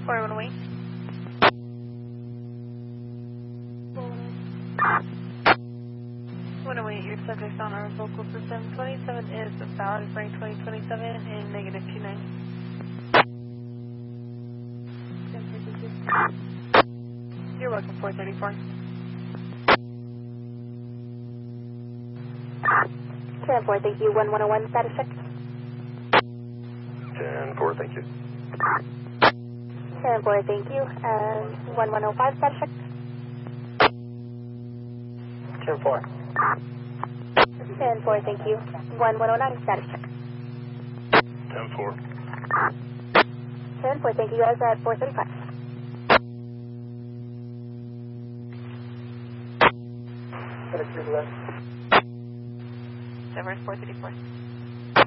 418. 108, your subject on our local system. 27 is valid for 2027 and negative 29. You're welcome, 434. 10-4, thank you. 1101, status check. 10-4, thank you. 10-4, thank you. 1105, status check. 10-4. 10-4, thank you. 1109, status check. 10-4. 10-4, thank you guys at 435. Everest 434.